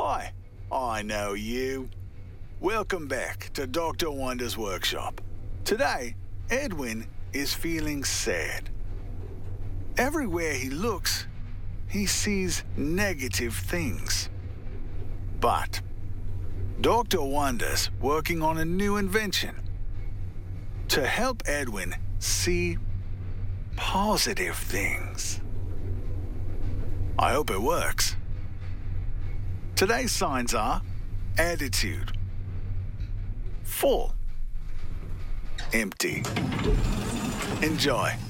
Hi, I know you. Welcome back to Dr. Wonder's workshop. Today, Edwin is feeling sad. Everywhere he looks, he sees negative things. But Dr. Wonder's working on a new invention to help Edwin see positive things. I hope it works. Today's signs are attitude, full, empty. Enjoy.